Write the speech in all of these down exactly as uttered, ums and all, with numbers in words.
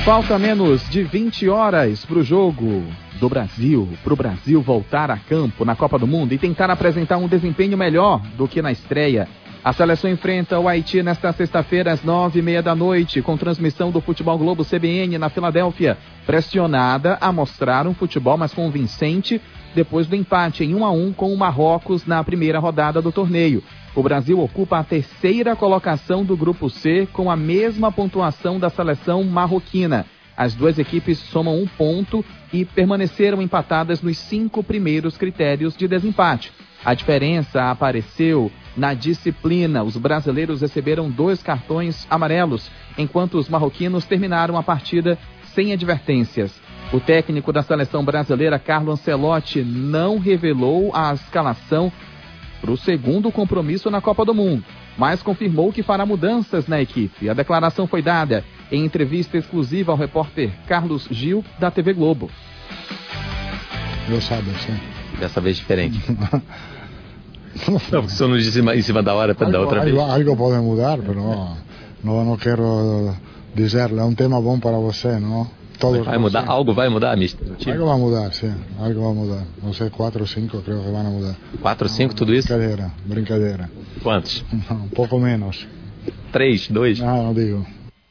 Falta menos de vinte horas para o jogo do Brasil, para o Brasil voltar a campo na Copa do Mundo e tentar apresentar um desempenho melhor do que na estreia. A seleção enfrenta o Haiti nesta sexta-feira às nove e meia da noite, com transmissão do Futebol Globo C B N na Filadélfia, pressionada a mostrar um futebol mais convincente depois do empate em um a um com o Marrocos na primeira rodada do torneio. O Brasil ocupa a terceira colocação do Grupo C com a mesma pontuação da seleção marroquina. As duas equipes somam um ponto e permaneceram empatadas nos cinco primeiros critérios de desempate. A diferença apareceu na disciplina. Os brasileiros receberam dois cartões amarelos, enquanto os marroquinos terminaram a partida sem advertências. O técnico da seleção brasileira, Carlo Ancelotti, não revelou a escalação para o segundo compromisso na Copa do Mundo, mas confirmou que fará mudanças na equipe. A declaração foi dada em entrevista exclusiva ao repórter Carlos Gil, da T V Globo. Eu sabe, sim. Dessa vez diferente. Não, porque o senhor não disse em cima da hora para dar outra algo, vez. Algo pode mudar, mas não, não quero dizer. É um tema bom para você, não? Todo vai mudar? Você. Algo vai mudar, mister? Algo vai mudar, sim. Algo vai mudar. Não sei, quatro ou cinco, creio que vão mudar. Quatro ou cinco, tudo isso? Brincadeira, brincadeira. Quantos? Um pouco menos. Três, dois? Não, não digo.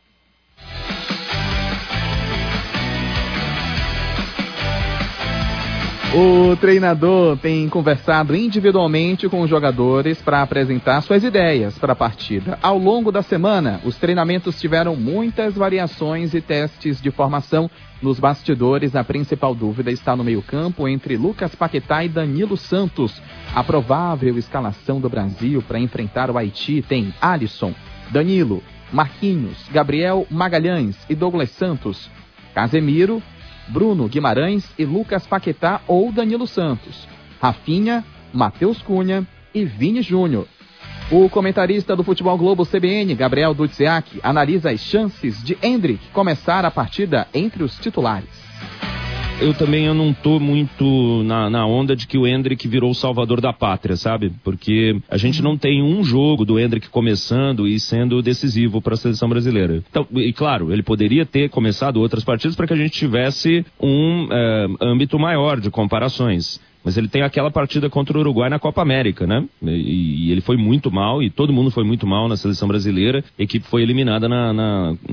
O treinador tem conversado individualmente com os jogadores para apresentar suas ideias para a partida. Ao longo da semana, os treinamentos tiveram muitas variações e testes de formação. Nos bastidores, a principal dúvida está no meio-campo entre Lucas Paquetá e Danilo Santos. A provável escalação do Brasil para enfrentar o Haiti tem Alisson, Danilo, Marquinhos, Gabriel Magalhães e Douglas Santos, Casemiro, Bruno Guimarães e Lucas Paquetá ou Danilo Santos, Rafinha, Matheus Cunha e Vini Júnior. O comentarista do Futebol Globo C B N, Gabriel Dudziak, analisa as chances de Endrick começar a partida entre os titulares. Eu também eu não tô muito na, na onda de que o Endrick virou o salvador da pátria, sabe? Porque a gente não tem um jogo do Endrick começando e sendo decisivo para a seleção brasileira. Então, e claro, ele poderia ter começado outras partidas para que a gente tivesse um é, âmbito maior de comparações. Mas ele tem aquela partida contra o Uruguai na Copa América, né? E, e ele foi muito mal, e todo mundo foi muito mal na seleção brasileira. A equipe foi eliminada na... na